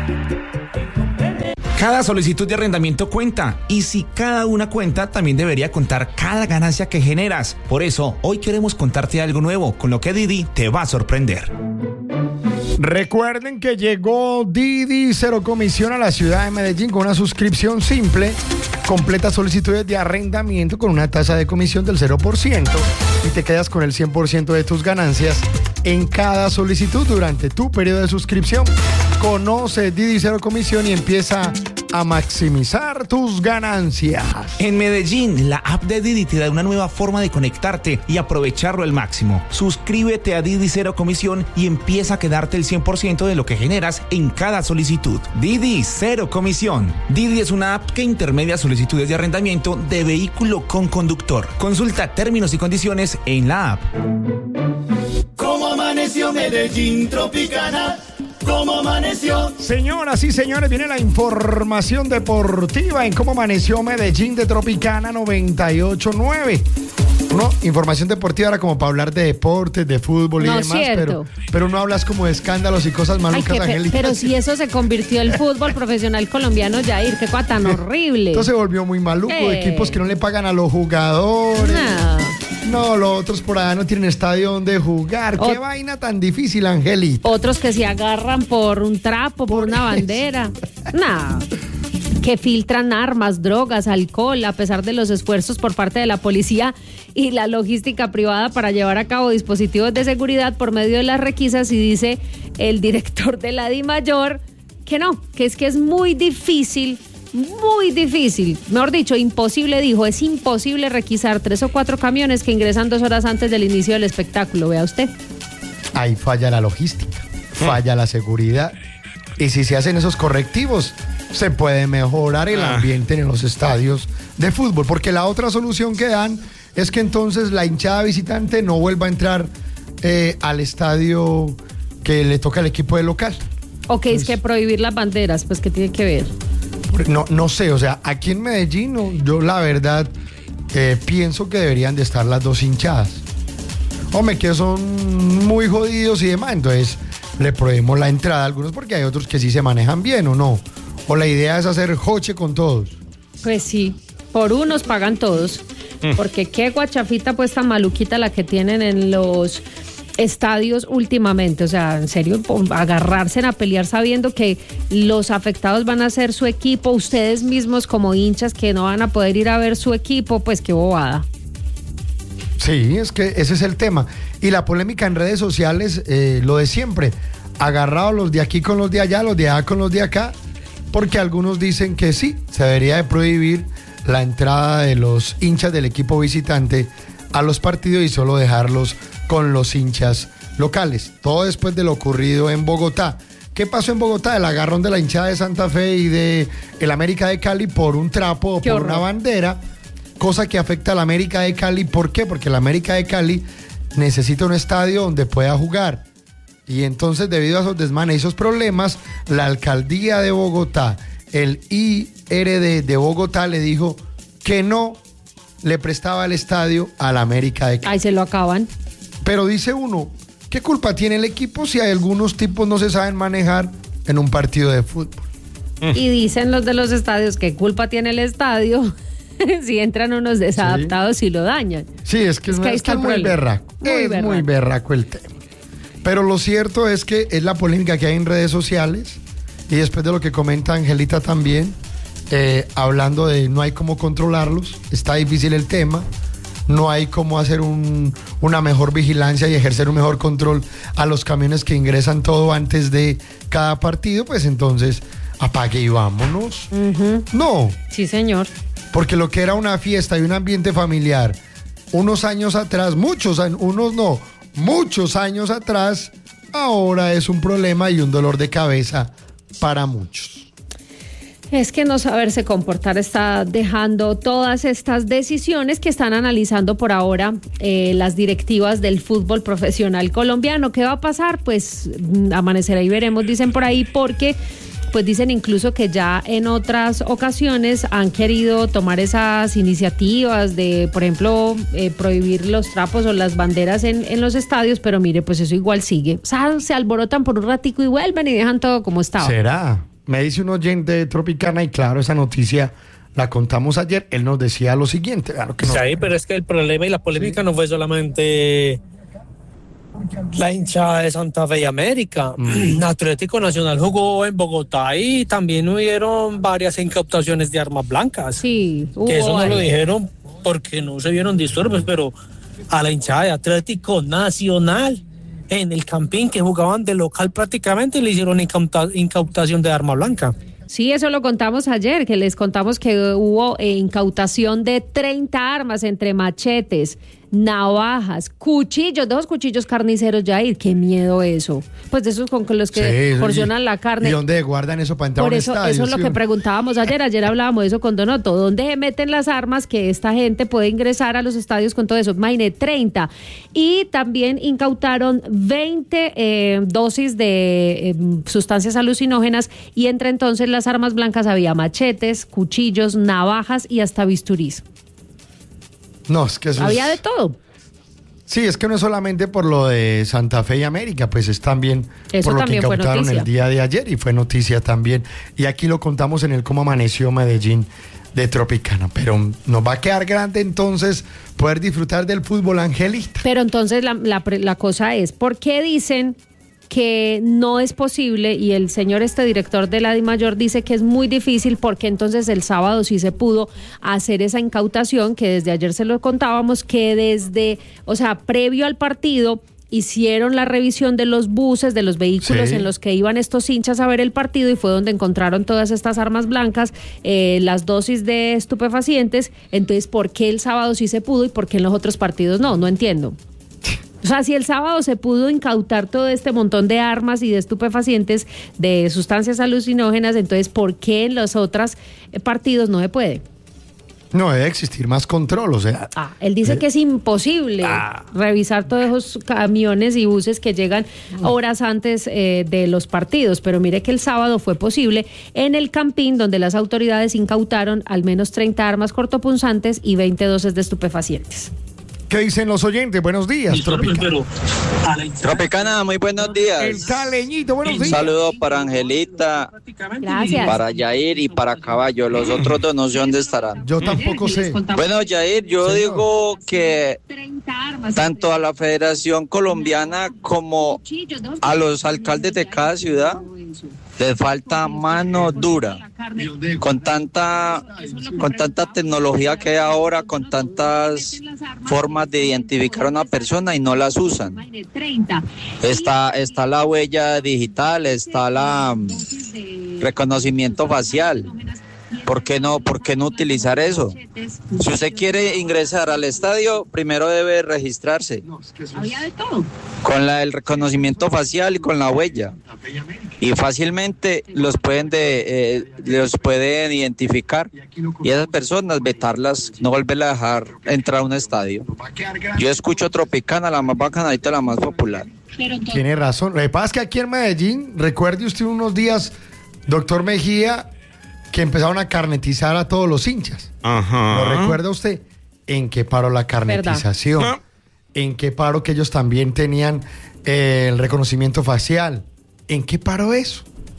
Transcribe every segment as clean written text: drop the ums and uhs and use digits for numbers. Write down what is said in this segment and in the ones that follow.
Cada solicitud de arrendamiento cuenta, y si cada una cuenta, también debería contar cada ganancia que generas. Por eso, hoy queremos contarte algo nuevo, con lo que Didi te va a sorprender. Recuerden que llegó Didi Cero Comisión a la ciudad de Medellín con una suscripción simple. Completa solicitudes de arrendamiento con una tasa de comisión del 0% y te quedas con el 100% de tus ganancias en cada solicitud durante tu periodo de suscripción. Conoce Didi Cero Comisión y empieza a maximizar tus ganancias. En Medellín, la app de Didi te da una nueva forma de conectarte y aprovecharlo al máximo. Suscríbete a Didi Cero Comisión y empieza a quedarte el 100% de lo que generas en cada solicitud. Didi Cero Comisión. Didi es una app que intermedia solicitudes de arrendamiento de vehículo con conductor. Consulta términos y condiciones en la app. ¿Cómo amaneció Medellín Tropicana? ¿Cómo amaneció? Señoras y señores, viene la información deportiva en cómo amaneció Medellín de Tropicana 98.9. No, información deportiva era como para hablar de deportes, de fútbol y no, demás, pero no hablas como de escándalos y cosas malucas, Angélica. Pero si eso se convirtió el fútbol profesional colombiano, Jair, qué cosa tan horrible. Entonces se volvió muy maluco, equipos que no le pagan a los jugadores. No, los otros por allá no tienen estadio donde jugar. Qué vaina tan difícil, Angélica. Otros que se agarran por un trapo, por una bandera. Que filtran armas, drogas, alcohol, a pesar de los esfuerzos por parte de la policía y la logística privada para llevar a cabo dispositivos de seguridad por medio de las requisas. Y dice el director de la DIMAYOR que no, que es muy difícil, mejor dicho, imposible, dijo, es imposible requisar 3 o 4 camiones que ingresan 2 horas antes del inicio del espectáculo, vea usted. Ahí falla la logística, falla la seguridad, y si se hacen esos correctivos, se puede mejorar el ambiente en los estadios de fútbol, porque la otra solución que dan es que entonces la hinchada visitante no vuelva a entrar al estadio que le toca al equipo de local. Ok, es que prohibir las banderas, pues ¿qué tiene que ver? No sé, o sea, aquí en Medellín yo la verdad pienso que deberían de estar las dos hinchadas. Hombre, que son muy jodidos y demás, entonces le prohibimos la entrada a algunos porque hay otros que sí se manejan bien, ¿o no? O la idea es hacer joche con todos. Pues sí, por unos pagan todos, porque qué guachafita pues tan maluquita la que tienen en los estadios últimamente, o sea, en serio, agarrarse a pelear sabiendo que los afectados van a ser su equipo, ustedes mismos como hinchas que no van a poder ir a ver su equipo, pues qué bobada. Sí, es que ese es el tema. Y la polémica en redes sociales, lo de siempre, agarrados los de aquí con los de allá, los de allá con los de acá, porque algunos dicen que sí, se debería de prohibir la entrada de los hinchas del equipo visitante a los partidos y solo dejarlos con los hinchas locales. Todo después de lo ocurrido en Bogotá. ¿Qué pasó en Bogotá? El agarrón de la hinchada de Santa Fe y de el América de Cali por un trapo o por una bandera, cosa que afecta a la América de Cali. ¿Por qué? Porque la América de Cali necesita un estadio donde pueda jugar. Y entonces, debido a esos desmanes y esos problemas, la alcaldía de Bogotá, el IRD de Bogotá le dijo que no le prestaba el estadio a la América de Cali. Ahí se lo acaban. Pero dice uno, ¿qué culpa tiene el equipo si hay algunos tipos no se saben manejar en un partido de fútbol? Y dicen los de los estadios, ¿qué culpa tiene el estadio si entran unos desadaptados y lo dañan? Sí, es que es muy berraco. Muy berraco el tema. Pero lo cierto es que es la polémica que hay en redes sociales y después de lo que comenta Angelita también, hablando de no hay cómo controlarlos, está difícil el tema, no hay cómo hacer una mejor vigilancia y ejercer un mejor control a los camiones que ingresan todo antes de cada partido, pues entonces apague y vámonos. No. Sí, señor. Porque lo que era una fiesta y un ambiente familiar unos años atrás, muchos años atrás, ahora es un problema y un dolor de cabeza para muchos. Es que no saberse comportar está dejando todas estas decisiones que están analizando por ahora las directivas del fútbol profesional colombiano. ¿Qué va a pasar? Pues amanecerá y veremos, dicen por ahí, porque pues dicen incluso que ya en otras ocasiones han querido tomar esas iniciativas de, por ejemplo, prohibir los trapos o las banderas en los estadios, pero mire, pues eso igual sigue. O sea, se alborotan por un ratico y vuelven y dejan todo como estaba. ¿Será? Me dice un oyente de Tropicana y claro, esa noticia la contamos ayer. Él nos decía lo siguiente. Claro que no. Sí, pero es que el problema y la polémica no fue solamente la hinchada de Santa Fe y América. Atlético Nacional jugó en Bogotá y también hubieron varias incautaciones de armas blancas. Sí, que eso no lo dijeron porque no se vieron disturbios, pero a la hinchada de Atlético Nacional en el Campín, que jugaban de local prácticamente, le hicieron incautación de arma blanca. Sí, eso lo contamos ayer, que les contamos que hubo incautación de 30 armas entre machetes, navajas, cuchillos, de esos cuchillos carniceros, Jair, qué miedo eso. Pues de esos con los que sí, porcionan la carne. ¿Y dónde guardan eso para entrar a un estadio? Eso es lo que preguntábamos ayer hablábamos de eso con Donoto, ¿dónde se meten las armas que esta gente puede ingresar a los estadios con todo eso? Imagínate, 30. Y también incautaron 20 dosis de sustancias alucinógenas y entre entonces las armas blancas había machetes, cuchillos, navajas y hasta bisturís. No, es que eso había de todo. Sí, es que no es solamente por lo de Santa Fe y América, pues es también eso por lo también que incautaron el día de ayer y fue noticia también. Y aquí lo contamos en el Cómo Amaneció Medellín de Tropicana. Pero nos va a quedar grande entonces poder disfrutar del fútbol, Angelita. Pero entonces la cosa es, ¿por qué dicen que no es posible? Y el señor director de la DIMAYOR dice que es muy difícil porque entonces el sábado sí se pudo hacer esa incautación que desde ayer se lo contábamos, que previo al partido hicieron la revisión de los buses, de los vehículos en los que iban estos hinchas a ver el partido y fue donde encontraron todas estas armas blancas, las dosis de estupefacientes. Entonces, ¿por qué el sábado sí se pudo y por qué en los otros partidos no? No entiendo. O sea, si el sábado se pudo incautar todo este montón de armas y de estupefacientes, de sustancias alucinógenas, entonces, ¿por qué en los otros partidos no se puede? No, debe existir más control, o sea. Él dice que es imposible revisar todos esos camiones y buses que llegan horas antes de los partidos, pero mire que el sábado fue posible en el Campín, donde las autoridades incautaron al menos 30 armas cortopunzantes y 20 dosis de estupefacientes. ¿Qué dicen los oyentes? Buenos días, Tropicana. Tropicana, muy buenos días. El Caleñito, buenos días. Un saludo para Angelita, gracias, para Yair y para Caballo. Los otros dos no sé dónde estarán. Yo tampoco sé. Bueno, Yair, yo digo que tanto a la Federación Colombiana como a los alcaldes de cada ciudad les falta mano dura. Con tanta tecnología que hay ahora, con tantas formas de identificar a una persona y no las usan. Está la huella digital, está la reconocimiento facial. ¿Por qué no utilizar eso? Si usted quiere ingresar al estadio, primero debe registrarse. Con el reconocimiento facial y con la huella. Y fácilmente los pueden identificar. Y esas personas, vetarlas, no volverlas a dejar entrar a un estadio. Yo escucho Tropicana, la más bacanadita, la más popular. Tiene razón. Lo que pasa es que aquí en Medellín, recuerde usted unos días, doctor Mejía, que empezaron a carnetizar a todos los hinchas. Ajá. ¿Lo recuerda usted? ¿En qué paró la carnetización? ¿verdad? ¿En qué paró que ellos también tenían el reconocimiento facial? ¿En qué paró eso?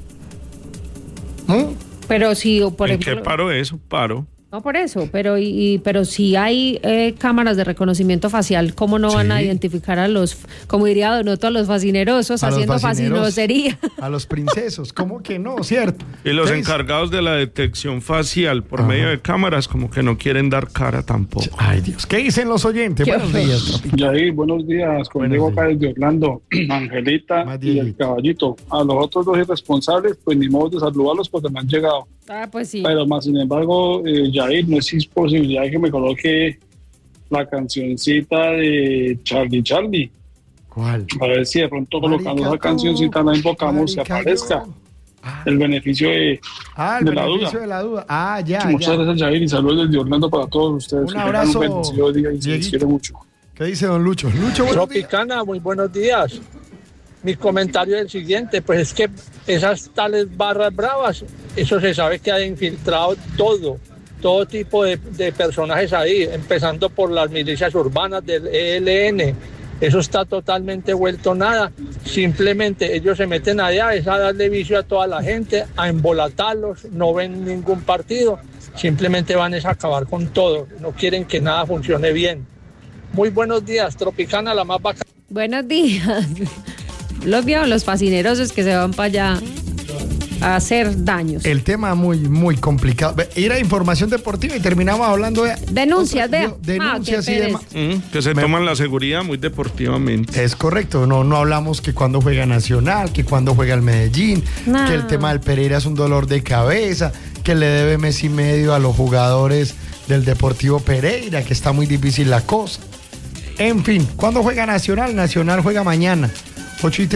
Pero si, por ¿En ejemplo, qué paró eso? Paro. No, por eso, pero si hay cámaras de reconocimiento facial, ¿cómo no van a identificar a los, como diría Donoto, a los fascinerosos haciendo fascinosería? A los princesos, ¿cómo que no? ¿Cierto? Y los encargados de la detección facial por medio de cámaras como que no quieren dar cara tampoco. Ay, Dios. ¿Qué dicen los oyentes? Buenos días, Yair, buenos días. Conmigo acá desde Orlando, Angelita y el Caballito. A los otros dos irresponsables, pues ni modo de saludarlos porque me han llegado. Pues sí. Pero más sin embargo, Yair, no es posibilidad de que me coloque la cancioncita de Charlie. ¿Cuál? A ver si de pronto colocando esa cancioncita la invocamos y aparezca el beneficio de la duda. Ya. Muchas gracias, Yair, y saludos desde Orlando para todos ustedes. Un abrazo. Un bendecido día y se les quiere mucho. ¿Qué dice don Lucho? Lucho, buenos días. Tropicana, muy buenos días. Mi comentario es el siguiente, pues es que esas tales barras bravas, eso se sabe que ha infiltrado todo tipo de personajes ahí, empezando por las milicias urbanas del ELN, Eso está totalmente vuelto nada. Simplemente ellos se meten allá, es a darle vicio a toda la gente, a embolatarlos, no ven ningún partido, simplemente van a acabar con todo, no quieren que nada funcione bien. Muy buenos días, Tropicana, la más bacana. Buenos días. Los vieron los fascinerosos que se van para allá a hacer daños. El tema muy, muy complicado. Era información deportiva y terminamos hablando de denuncias, denuncias y demás. Que se toman la seguridad muy deportivamente. Es correcto, no hablamos que cuando juega Nacional, que cuando juega el Medellín, que el tema del Pereira es un dolor de cabeza, que le debe mes y medio a los jugadores del Deportivo Pereira, que está muy difícil la cosa. En fin, ¿cuándo juega Nacional? Nacional juega mañana, 8:30.